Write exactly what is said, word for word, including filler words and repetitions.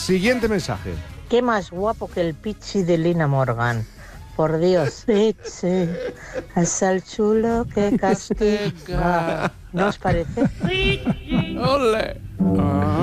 Siguiente mensaje. Qué más guapo que el Pichi de Lina Morgan. Por Dios, Pichi, es el chulo que castiga. ¿No os parece? ¡Ole! Ah.